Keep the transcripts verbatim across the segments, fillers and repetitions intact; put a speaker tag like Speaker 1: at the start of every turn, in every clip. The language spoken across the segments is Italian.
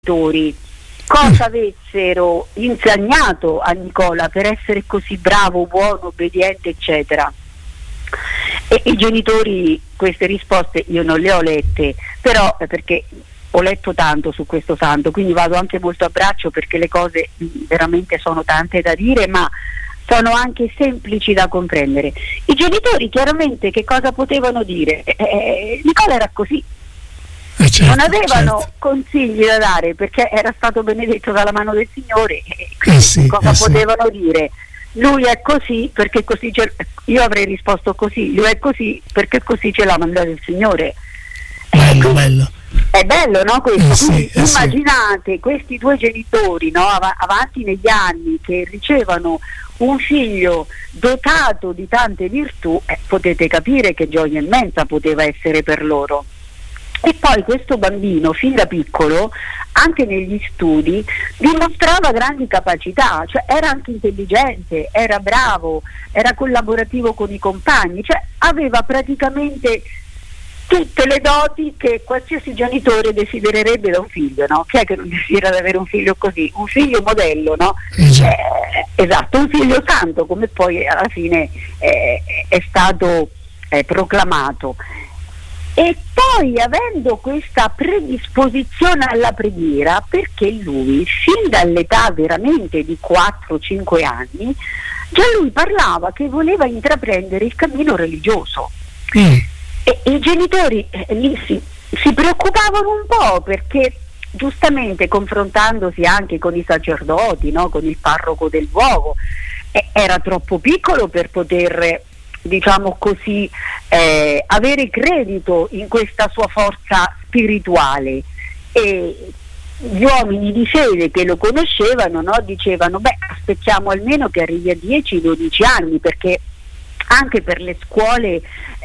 Speaker 1: genitori cosa avessero insegnato a Nicola per essere così bravo, buono, obbediente, eccetera. E i genitori, queste risposte io non le ho lette, però eh, perché ho letto tanto su questo santo, quindi vado anche molto a braccio perché le cose mh, veramente sono tante da dire, ma sono anche semplici da comprendere. I genitori chiaramente che cosa potevano dire? Eh, eh, Nicola era così.
Speaker 2: Eh certo,
Speaker 1: non avevano
Speaker 2: certo.
Speaker 1: consigli da dare perché era stato benedetto dalla mano del Signore, e
Speaker 2: Eh sì,
Speaker 1: cosa
Speaker 2: eh sì.
Speaker 1: potevano dire? Lui è così perché così ce... io avrei risposto così, lui è così perché così ce l'ha mandato il Signore.
Speaker 2: Bello,
Speaker 1: Eh,
Speaker 2: bello.
Speaker 1: È bello, no, questo?
Speaker 2: Eh sì,
Speaker 1: Quindi
Speaker 2: eh sì.
Speaker 1: immaginate questi due genitori, no, av- avanti negli anni, che ricevono un figlio dotato di tante virtù, eh, potete capire che gioia immensa poteva essere per loro. E poi questo bambino, fin da piccolo, anche negli studi, dimostrava grandi capacità, cioè era anche intelligente, era bravo, era collaborativo con i compagni, cioè aveva praticamente tutte le doti che qualsiasi genitore desidererebbe da un figlio, no? Chi è che non desidera di avere un figlio così? Un figlio modello, no? Eh, esatto, un figlio santo, come poi alla fine eh, è stato eh, proclamato. E poi, avendo questa predisposizione alla preghiera, perché lui fin dall'età veramente di quattro cinque anni già lui parlava che voleva intraprendere il cammino religioso.
Speaker 2: Mm.
Speaker 1: E, e i genitori eh, lì si, si preoccupavano un po', perché giustamente confrontandosi anche con i sacerdoti, no, con il parroco del luogo, eh, era troppo piccolo per poter, diciamo così, eh, avere credito in questa sua forza spirituale. E gli uomini di fede che lo conoscevano, no, dicevano beh, aspettiamo almeno che arrivi a dieci dodici anni, perché anche per le scuole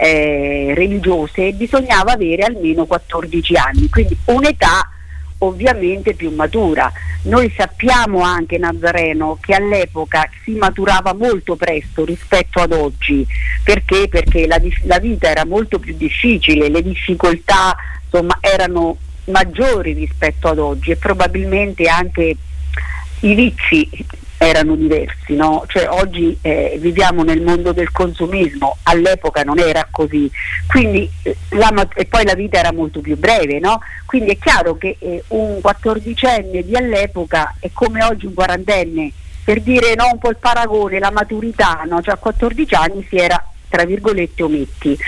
Speaker 1: eh, religiose bisognava avere almeno quattordici anni, quindi un'età ovviamente più matura. Noi sappiamo anche, Nazareno, che all'epoca si maturava molto presto rispetto ad oggi. Perché? Perché la, la vita era molto più difficile, le difficoltà insomma erano maggiori rispetto ad oggi, e probabilmente anche i vizi erano diversi, no? Cioè oggi eh, viviamo nel mondo del consumismo, all'epoca non era così, quindi eh, la, e poi la vita era molto più breve, no? Quindi è chiaro che eh, un quattordicenne di all'epoca è come oggi un quarantenne, per dire, no, un po' il paragone, la maturità, no? Cioè a quattordici anni si era, tra virgolette, ometti.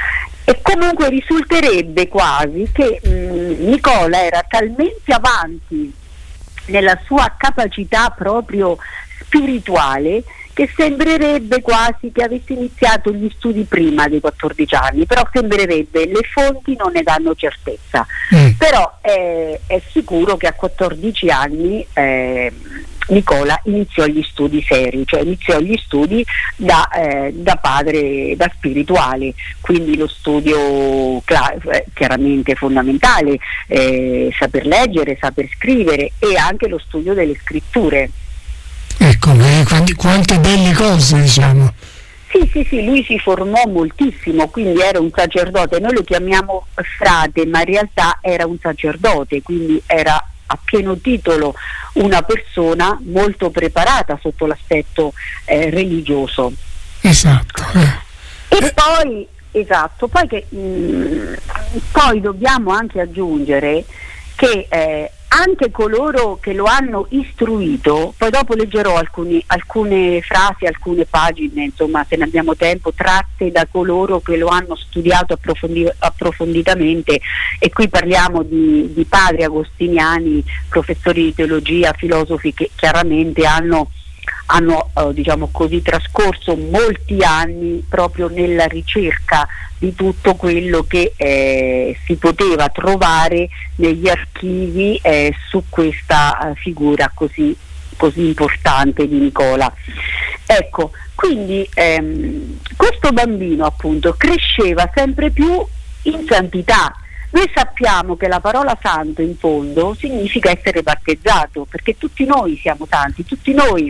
Speaker 1: E comunque risulterebbe quasi che mh, Nicola era talmente avanti nella sua capacità proprio spirituale che sembrerebbe quasi che avesse iniziato gli studi prima dei quattordici anni, però sembrerebbe, le fonti non ne danno certezza, mm. però eh, è sicuro che a quattordici anni eh, Nicola iniziò gli studi seri, cioè iniziò gli studi da, eh, da padre, da spirituale, quindi lo studio cla- chiaramente fondamentale, eh, saper leggere, saper scrivere, e anche lo studio delle scritture.
Speaker 2: Ecco, eh, quanti, quante belle cose, diciamo.
Speaker 1: Sì, sì, sì, lui si formò moltissimo, quindi era un sacerdote, noi lo chiamiamo frate, ma in realtà era un sacerdote, quindi era a pieno titolo una persona molto preparata sotto l'aspetto eh, religioso.
Speaker 2: Esatto. Eh.
Speaker 1: E poi, esatto, poi che mh, poi dobbiamo anche aggiungere che eh, anche coloro che lo hanno istruito, poi dopo leggerò alcuni, alcune frasi, alcune pagine, insomma, se ne abbiamo tempo, tratte da coloro che lo hanno studiato approfondi- approfonditamente, e qui parliamo di, di padri agostiniani, professori di teologia, filosofi che chiaramente hanno hanno eh, diciamo così trascorso molti anni proprio nella ricerca di tutto quello che eh, si poteva trovare negli archivi eh, su questa eh, figura così, così importante di Nicola. Ecco, quindi ehm, questo bambino appunto cresceva sempre più in santità. Noi sappiamo che la parola santo in fondo significa essere battezzato, perché tutti noi siamo santi, tutti noi,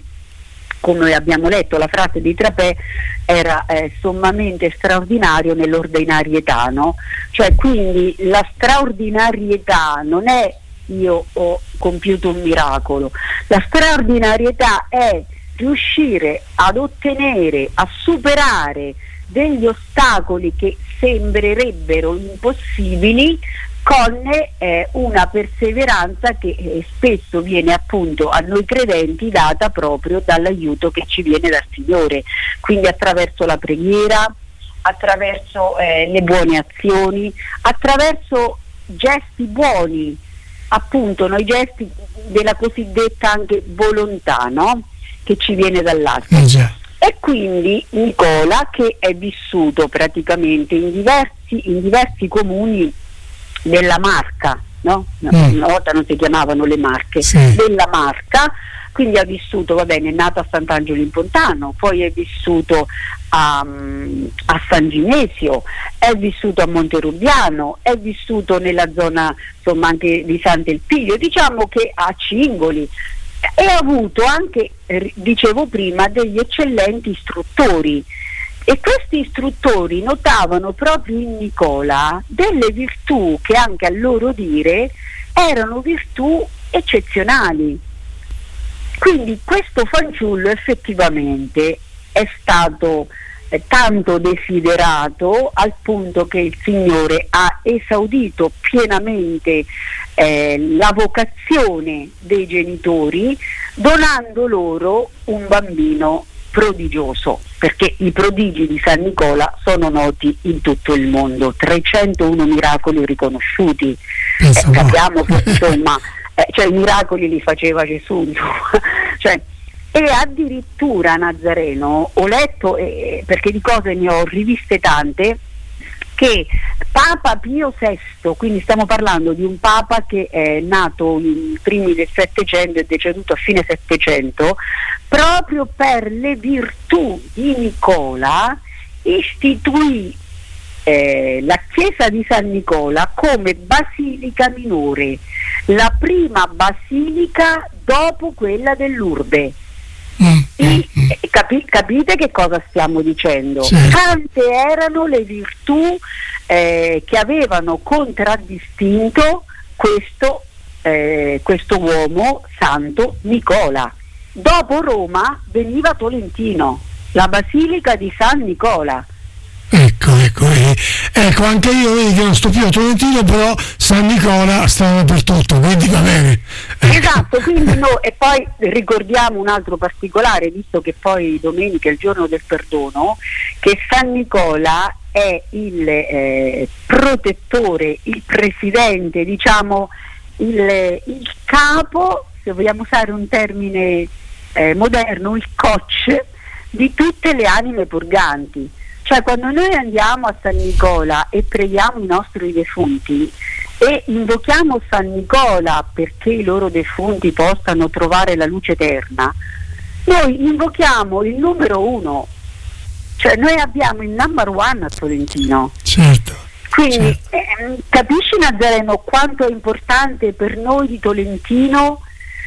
Speaker 1: come abbiamo letto, la frase di Trapè era eh, sommamente straordinario nell'ordinarietà, no? Cioè, quindi la straordinarietà non è io ho compiuto un miracolo. La straordinarietà è riuscire ad ottenere, a superare degli ostacoli che sembrerebbero impossibili con eh, una perseveranza che eh, spesso viene appunto a noi credenti data proprio dall'aiuto che ci viene dal Signore, quindi attraverso la preghiera, attraverso eh, le buone azioni, attraverso gesti buoni, appunto noi gesti della cosiddetta anche volontà, no? Che ci viene dall'alto.
Speaker 2: Eh già.
Speaker 1: E quindi Nicola, che è vissuto praticamente in diversi, in diversi comuni della Marca, no?
Speaker 2: Mm.
Speaker 1: Una volta non si chiamavano le Marche,
Speaker 2: sì.
Speaker 1: della Marca, quindi ha vissuto, va bene, è nato a Sant'Angelo in Pontano, poi è vissuto a, a San Ginesio, è vissuto a Monterubiano, è vissuto nella zona insomma anche di Sant'Elpidio, diciamo che a Cingoli, e ha avuto anche, eh, dicevo prima, degli eccellenti istruttori, e questi istruttori notavano proprio in Nicola delle virtù che anche a loro dire erano virtù eccezionali. Quindi questo fanciullo effettivamente è stato eh, tanto desiderato al punto che il Signore ha esaudito pienamente eh, la vocazione dei genitori, donando loro un bambino prodigioso, perché i prodigi di San Nicola sono noti in tutto il mondo, trecentouno miracoli riconosciuti. Eh, capiamo che insomma eh, cioè i miracoli li faceva Gesù, cioè, e addirittura Nazareno ho letto, eh, perché di cose ne ho riviste tante, che Papa Pio sesto, quindi stiamo parlando di un Papa che è nato in primi del Settecento e deceduto a fine Settecento, proprio per le virtù di Nicola istituì eh, la chiesa di San Nicola come basilica minore, la prima basilica dopo quella del Lourdes. E, capi, capite che cosa stiamo dicendo?
Speaker 2: Sì.
Speaker 1: Tante erano le virtù eh, che avevano contraddistinto questo, eh, questo uomo santo Nicola. Dopo Roma veniva Tolentino, la basilica di San Nicola.
Speaker 2: Ecco, ecco, eh. ecco, anche io vedi che non sto più a Tolentino, però San Nicola sta dappertutto, quindi va bene. Ecco.
Speaker 1: Esatto, quindi no, e poi ricordiamo un altro particolare, visto che poi domenica è il giorno del perdono, che San Nicola è il eh, protettore, il presidente, diciamo il, il capo, se vogliamo usare un termine eh, moderno, il coach di tutte le anime purganti. Cioè quando noi andiamo a San Nicola e preghiamo i nostri defunti e invochiamo San Nicola perché i loro defunti possano trovare la luce eterna, noi invochiamo il numero uno, cioè noi abbiamo il number one a Tolentino.
Speaker 2: Certo.
Speaker 1: Quindi
Speaker 2: certo.
Speaker 1: Eh, capisci Nazareno quanto è importante per noi di Tolentino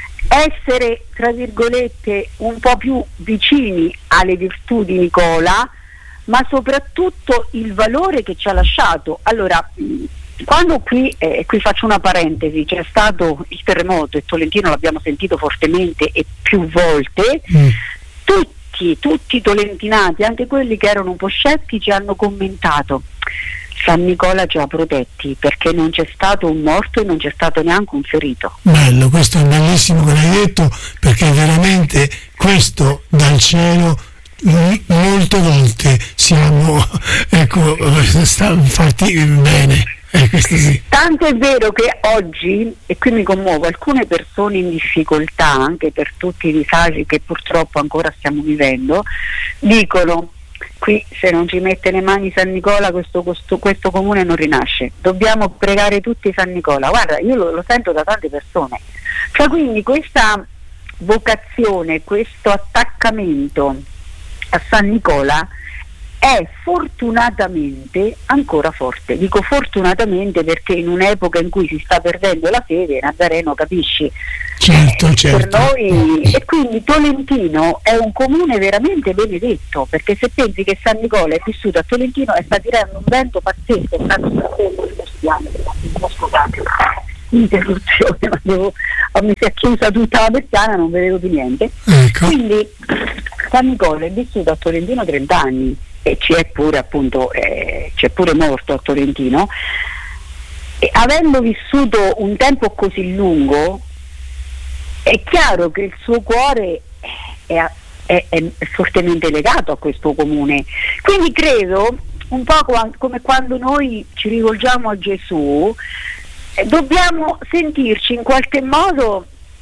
Speaker 1: essere, tra virgolette, un po' più vicini alle virtù di Nicola, ma soprattutto il valore che ci ha lasciato. Allora, quando qui, eh, qui faccio una parentesi, c'è stato il terremoto e Tolentino l'abbiamo sentito fortemente e più volte, mm. tutti, tutti i tolentinati, anche quelli che erano un po' scettici, hanno commentato: San Nicola ci ha protetti perché non c'è stato un morto e non c'è stato neanche un ferito.
Speaker 2: Bello, questo è bellissimo che l'hai detto, perché veramente questo dal cielo molte volte siamo, ecco, fatti bene, eh, questo sì.
Speaker 1: Tanto è vero che oggi, e qui mi commuovo, alcune persone in difficoltà, anche per tutti i disagi che purtroppo ancora stiamo vivendo, dicono: qui se non ci mette le mani San Nicola questo, questo, questo comune non rinasce, dobbiamo pregare tutti San Nicola. Guarda, io lo, lo sento da tante persone, cioè quindi questa vocazione, questo attaccamento a San Nicola è fortunatamente ancora forte. Dico fortunatamente perché in un'epoca in cui si sta perdendo la fede, Nazareno, capisci?
Speaker 2: Certo,
Speaker 1: eh,
Speaker 2: certo.
Speaker 1: Per noi, e quindi Tolentino è un comune veramente benedetto, perché se pensi che San Nicola è vissuto a Tolentino e sta tirando un vento pazzesco, sta scusate, interruzione, ma devo, mi si è chiusa tutta la persiana, non vedevo più niente.
Speaker 2: Ecco.
Speaker 1: Quindi San Nicola è vissuto a Tolentino trenta anni e ci è pure appunto eh, ci è pure morto a Tolentino, e avendo vissuto un tempo così lungo è chiaro che il suo cuore è, è, è fortemente legato a questo comune. Quindi credo un po' come quando noi ci rivolgiamo a Gesù, eh, dobbiamo sentirci in qualche modo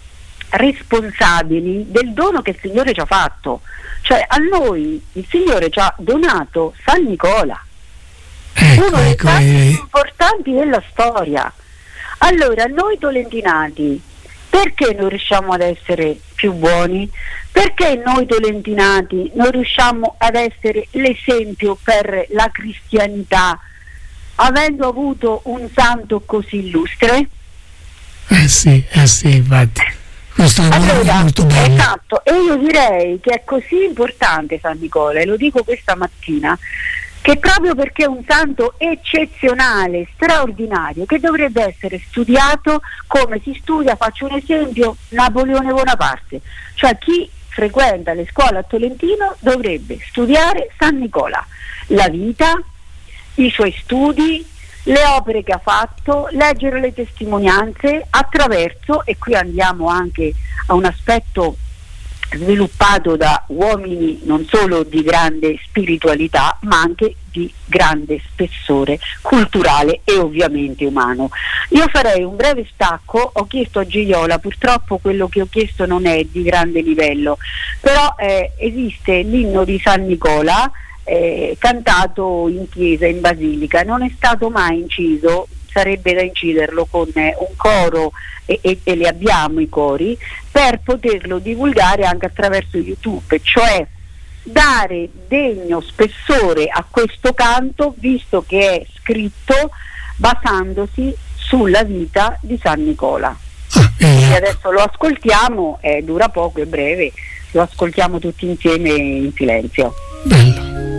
Speaker 1: responsabili del dono che il Signore ci ha fatto. Cioè a noi il Signore ci ha donato San Nicola,
Speaker 2: ecco,
Speaker 1: uno dei
Speaker 2: ecco,
Speaker 1: fatti
Speaker 2: eh.
Speaker 1: più importanti della storia. Allora noi tolentinati perché non riusciamo ad essere più buoni? Perché noi tolentinati non riusciamo ad essere l'esempio per la cristianità, avendo avuto un santo così illustre?
Speaker 2: Eh sì, eh sì, infatti. Questo è
Speaker 1: allora,
Speaker 2: molto bello.
Speaker 1: Esatto, e io direi che è così importante San Nicola, e lo dico questa mattina, che proprio perché è un santo eccezionale, straordinario, che dovrebbe essere studiato come si studia, faccio un esempio, Napoleone Bonaparte. Cioè chi frequenta le scuole a Tolentino dovrebbe studiare San Nicola, la vita, i suoi studi, le opere che ha fatto, leggere le testimonianze attraverso, e qui andiamo anche a un aspetto sviluppato da uomini non solo di grande spiritualità ma anche di grande spessore culturale e ovviamente umano. Io farei un breve stacco, ho chiesto a Gioiola, purtroppo quello che ho chiesto non è di grande livello, però eh, esiste l'inno di San Nicola eh, cantato in chiesa, in basilica, non è stato mai inciso, sarebbe da inciderlo con eh, un coro e, e, e li abbiamo i cori per poterlo divulgare anche attraverso YouTube, cioè dare degno spessore a questo canto visto che è scritto basandosi sulla vita di San Nicola.
Speaker 2: Ah,
Speaker 1: e adesso lo ascoltiamo, eh, dura poco, è breve, lo ascoltiamo tutti insieme in silenzio.
Speaker 2: Bello.